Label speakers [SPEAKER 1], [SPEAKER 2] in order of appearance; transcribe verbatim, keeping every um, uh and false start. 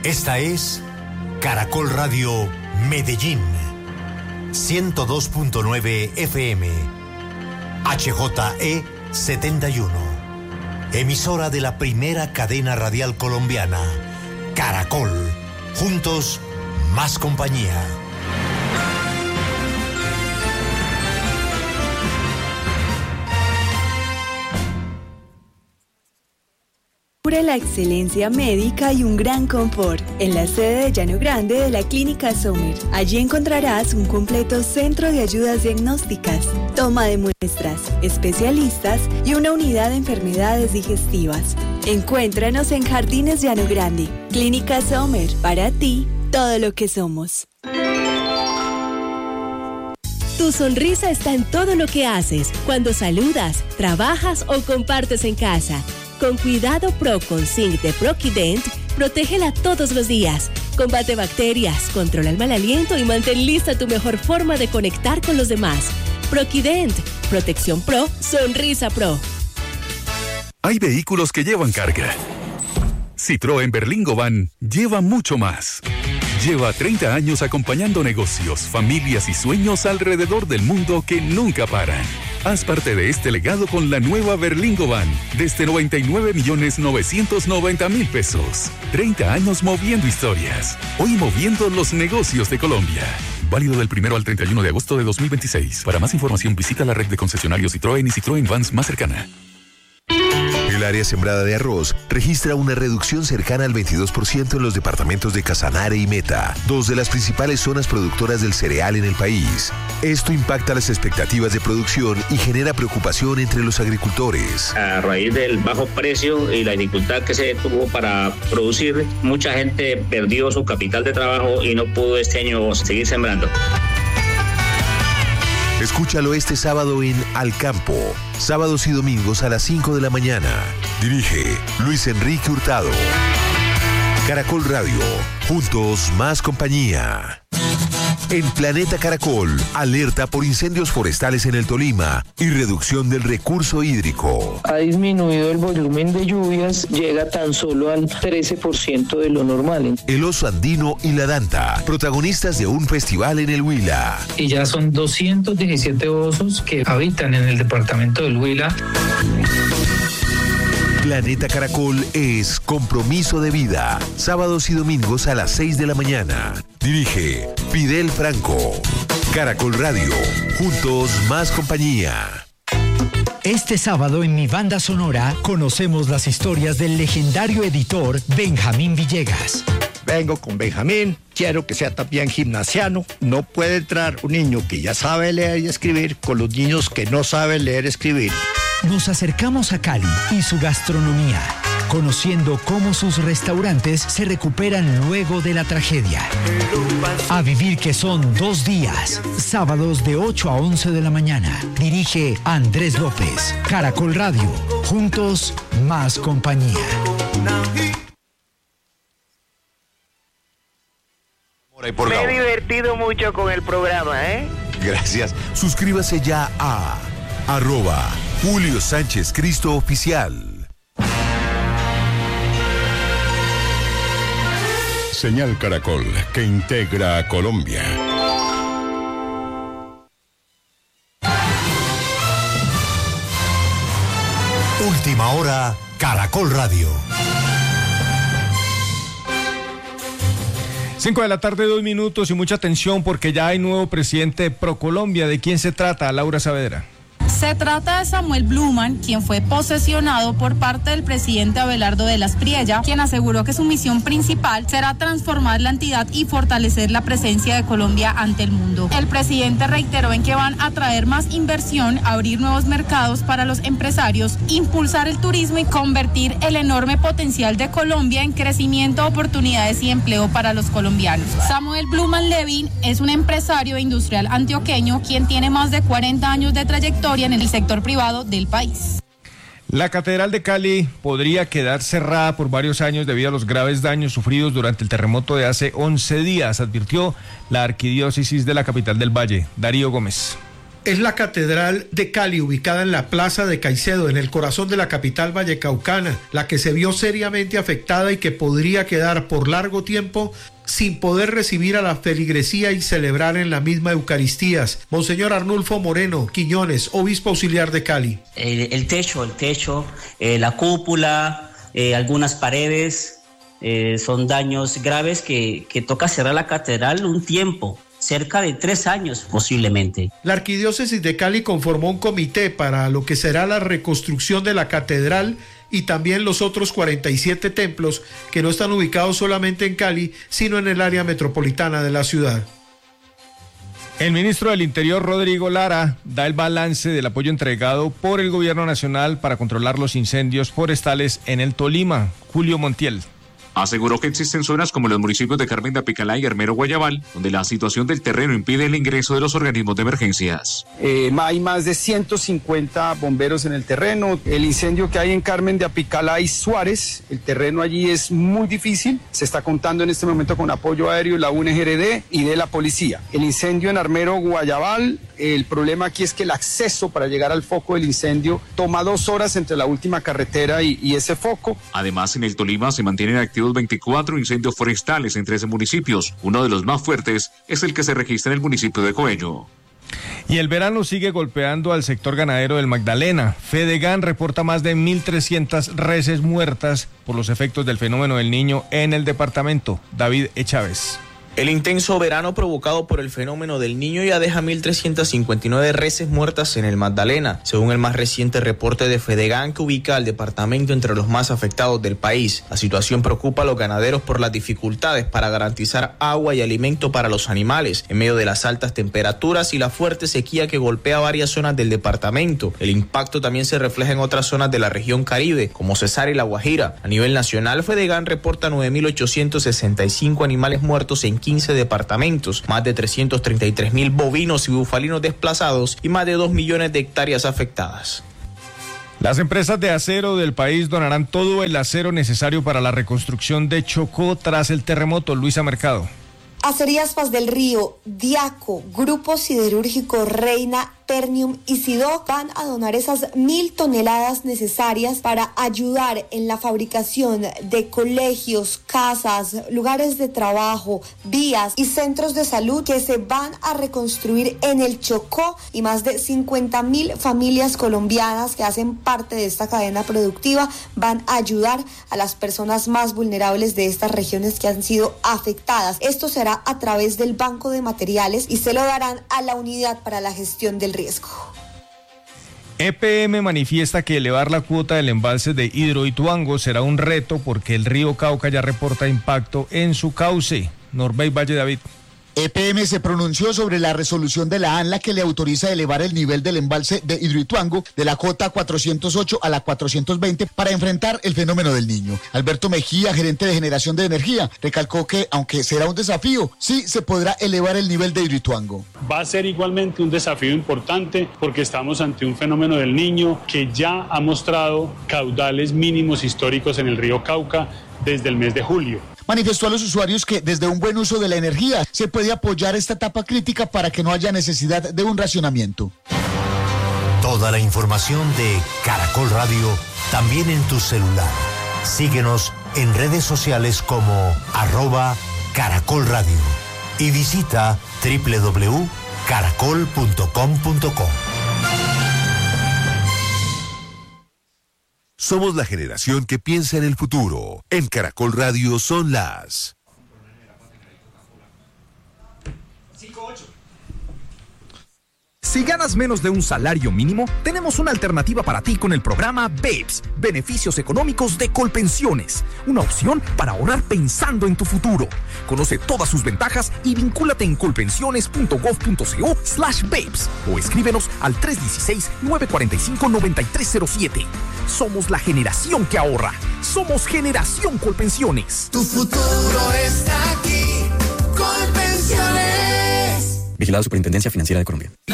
[SPEAKER 1] Esta es Caracol Radio Medellín, ciento dos punto nueve F M, H J E setenta y uno, emisora de la primera cadena radial colombiana, Caracol, juntos más compañía.
[SPEAKER 2] La excelencia médica y un gran confort en la sede de Llano Grande de la Clínica Sommer. Allí encontrarás un completo centro de ayudas diagnósticas, toma de muestras, especialistas y una unidad de enfermedades digestivas. Encuéntranos en Jardines Llano Grande. Clínica Sommer, para ti, todo lo que somos.
[SPEAKER 3] Tu sonrisa está en todo lo que haces, cuando saludas, trabajas o compartes en casa. Con Cuidado Pro con Zinc de Proquident, protégela todos los días. Combate bacterias, controla el mal aliento y mantén lista tu mejor forma de conectar con los demás. Proquident, protección pro, sonrisa pro.
[SPEAKER 4] Hay vehículos que llevan carga. Citroën Berlingo Van lleva mucho más. Lleva treinta años acompañando negocios, familias y sueños alrededor del mundo que nunca paran. Haz parte de este legado con la nueva Berlingo Van, desde noventa y nueve millones novecientos noventa mil pesos. treinta años moviendo historias. Hoy moviendo los negocios de Colombia. Válido del primero al treinta y uno de agosto de dos mil veintiséis. Para más información visita la red de concesionarios Citroën y Citroën Vans más cercana.
[SPEAKER 5] El área sembrada de arroz registra una reducción cercana al veintidós por ciento en los departamentos de Casanare y Meta, dos de las principales zonas productoras del cereal en el país. Esto impacta las expectativas de producción y genera preocupación entre los agricultores.
[SPEAKER 6] A raíz del bajo precio y la dificultad que se tuvo para producir, mucha gente perdió su capital de trabajo y no pudo este año seguir sembrando.
[SPEAKER 5] Escúchalo este sábado en Al Campo, sábados y domingos a las cinco de la mañana. Dirige Luis Enrique Hurtado. Caracol Radio, juntos más compañía. En Planeta Caracol, alerta por incendios forestales en el Tolima y reducción del recurso hídrico.
[SPEAKER 7] Ha disminuido el volumen de lluvias, llega tan solo al trece por ciento de lo normal.
[SPEAKER 5] El oso andino y la danta, protagonistas de un festival en el Huila.
[SPEAKER 8] Y ya son doscientos diecisiete osos que habitan en el departamento del Huila.
[SPEAKER 5] Planeta Caracol es compromiso de vida. Sábados y domingos a las seis de la mañana. Dirige Fidel Franco. Caracol Radio. Juntos más compañía.
[SPEAKER 9] Este sábado en Mi Banda Sonora conocemos las historias del legendario editor Benjamín Villegas.
[SPEAKER 10] Vengo con Benjamín, quiero que sea también gimnasiano. No puede entrar un niño que ya sabe leer y escribir con los niños que no saben leer y escribir.
[SPEAKER 9] Nos acercamos a Cali y su gastronomía, conociendo cómo sus restaurantes se recuperan luego de la tragedia. A vivir que son dos días, sábados de ocho a once de la mañana. Dirige Andrés López. Caracol Radio, juntos más compañía.
[SPEAKER 11] Me he divertido mucho con el programa, ¿eh?
[SPEAKER 5] Gracias. Suscríbase ya a arroba Julio Sánchez Cristo Oficial.
[SPEAKER 12] Señal Caracol, que integra a Colombia.
[SPEAKER 1] Última hora, Caracol Radio.
[SPEAKER 13] Cinco de la tarde, dos minutos y mucha atención porque ya hay nuevo presidente de ProColombia. ¿De quién se trata, Laura Saavedra?
[SPEAKER 14] Se trata de Samuel Bluman, quien fue posesionado por parte del presidente Abelardo de las Priella, quien aseguró que su misión principal será transformar la entidad y fortalecer la presencia de Colombia ante el mundo. El presidente reiteró en que van a traer más inversión, abrir nuevos mercados para los empresarios, impulsar el turismo y convertir el enorme potencial de Colombia en crecimiento, oportunidades y empleo para los colombianos. Samuel Bluman Levin es un empresario industrial antioqueño quien tiene más de cuarenta años de trayectoria en el sector privado del país.
[SPEAKER 13] La Catedral de Cali podría quedar cerrada por varios años debido a los graves daños sufridos durante el terremoto de hace once días, advirtió la arquidiócesis de la capital del Valle. Darío Gómez.
[SPEAKER 15] es la Catedral de Cali, ubicada en la Plaza de Caicedo, en el corazón de la capital vallecaucana, la que se vio seriamente afectada y que podría quedar por largo tiempo sin poder recibir a la feligresía y celebrar en la misma Eucaristías. Monseñor Arnulfo Moreno Quiñones, obispo auxiliar de Cali.
[SPEAKER 16] El, el techo, el techo, eh, la cúpula, eh, algunas paredes, eh, son daños graves que, que toca cerrar la catedral un tiempo. Cerca de tres años posiblemente.
[SPEAKER 15] La Arquidiócesis de Cali conformó un comité para lo que será la reconstrucción de la catedral y también los otros cuarenta y siete templos que no están ubicados solamente en Cali, sino en el área metropolitana de la ciudad.
[SPEAKER 13] El ministro del Interior, Rodrigo Lara, da el balance del apoyo entregado por el gobierno nacional para controlar los incendios forestales en el Tolima. Julio Montiel.
[SPEAKER 17] Aseguró que existen zonas como los municipios de Carmen de Apicalá y Armero Guayabal, donde la situación del terreno impide el ingreso de los organismos de emergencias.
[SPEAKER 18] Eh, hay más de ciento cincuenta bomberos en el terreno. El incendio que hay en Carmen de Apicalá y Suárez, el terreno allí es muy difícil. Se está contando en este momento con apoyo aéreo de la U N G R D y de la policía. El incendio en Armero Guayabal, el problema aquí es que el acceso para llegar al foco del incendio toma dos horas entre la última carretera y, y ese foco.
[SPEAKER 17] Además, en el Tolima se mantienen activos veinticuatro incendios forestales en trece municipios. Uno de los más fuertes es el que se registra en el municipio de Coello.
[SPEAKER 13] Y el verano sigue golpeando al sector ganadero del Magdalena. Fedegan reporta más de mil trescientas reses muertas por los efectos del fenómeno del Niño en el departamento. David Echávez.
[SPEAKER 19] El intenso verano provocado por el fenómeno del Niño ya deja mil trescientas cincuenta y nueve reses muertas en el Magdalena, según el más reciente reporte de Fedegan, que ubica al departamento entre los más afectados del país. La situación preocupa a los ganaderos por las dificultades para garantizar agua y alimento para los animales, en medio de las altas temperaturas y la fuerte sequía que golpea varias zonas del departamento. El impacto también se refleja en otras zonas de la región Caribe, como Cesar y La Guajira. A nivel nacional, Fedegan reporta nueve mil ochocientos sesenta y cinco animales muertos en quince departamentos, más de trescientos treinta y tres mil bovinos y bufalinos desplazados y más de dos millones de hectáreas afectadas.
[SPEAKER 13] Las empresas de acero del país donarán todo el acero necesario para la reconstrucción de Chocó tras el terremoto. Luisa Mercado.
[SPEAKER 20] Acerías Paz del Río, Diaco, Grupo Siderúrgico Reina, Ternium y Sidoc van a donar esas mil toneladas necesarias para ayudar en la fabricación de colegios, casas, lugares de trabajo, vías y centros de salud que se van a reconstruir en el Chocó, y más de cincuenta mil familias colombianas que hacen parte de esta cadena productiva van a ayudar a las personas más vulnerables de estas regiones que han sido afectadas. Esto será a través del Banco de Materiales y se lo darán a la Unidad para la Gestión del Riesgo.
[SPEAKER 13] E P M manifiesta que elevar la cuota del embalse de Hidroituango será un reto porque el río Cauca ya reporta impacto en su cauce. Norbey Valle David.
[SPEAKER 21] E P M se pronunció sobre la resolución de la ANLA que le autoriza elevar el nivel del embalse de Hidroituango de la cota cuatrocientos ocho a la cuatrocientos veinte para enfrentar el fenómeno del Niño. Alberto Mejía, gerente de generación de energía, recalcó que, aunque será un desafío, sí se podrá elevar el nivel de Hidroituango.
[SPEAKER 22] Va a ser igualmente un desafío importante porque estamos ante un fenómeno del Niño que ya ha mostrado caudales mínimos históricos en el río Cauca desde el mes de julio.
[SPEAKER 21] Manifestó a los usuarios que desde un buen uso de la energía se puede apoyar esta etapa crítica para que no haya necesidad de un racionamiento.
[SPEAKER 1] Toda la información de Caracol Radio también en tu celular. Síguenos en redes sociales como arroba Caracol Radio y visita doble u doble u doble u punto caracol punto com punto co.
[SPEAKER 5] Somos la generación que piensa en el futuro. En Caracol Radio son las...
[SPEAKER 23] Si ganas menos de un salario mínimo, tenemos una alternativa para ti con el programa BEPS, Beneficios Económicos de Colpensiones, una opción para ahorrar pensando en tu futuro. Conoce todas sus ventajas y vincúlate en colpensiones punto gov punto co slash BEPS o escríbenos al tres uno seis, nueve cuatro cinco, nueve tres cero siete. Somos la generación que ahorra. Somos Generación Colpensiones.
[SPEAKER 24] Tu futuro está aquí. Colpensiones.
[SPEAKER 25] Vigilado Superintendencia Financiera de Colombia.